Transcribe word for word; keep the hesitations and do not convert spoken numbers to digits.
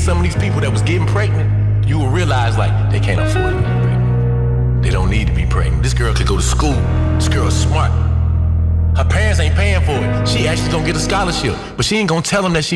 some of these people that was getting pregnant, you will realize, like, they can't afford to be pregnant. They don't need to be pregnant. This girl could go to school. This girl's smart. Her parents ain't paying for it. She actually gonna get a scholarship, but she ain't gonna tell them that she